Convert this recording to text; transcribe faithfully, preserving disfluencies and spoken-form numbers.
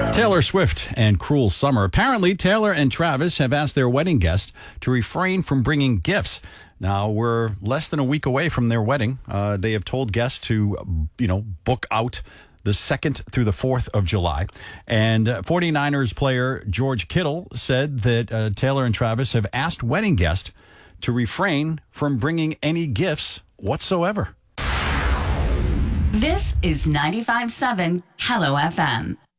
Taylor Swift and Cruel Summer. Apparently, Taylor and Travis have asked their wedding guests to refrain from bringing gifts. Now, we're less than a week away from their wedding. Uh, they have told guests to, you know, book out the second through the fourth of July. And uh, 49ers player George Kittle said that uh, Taylor and Travis have asked wedding guests to refrain from bringing any gifts whatsoever. This is ninety-five point seven Hello F M.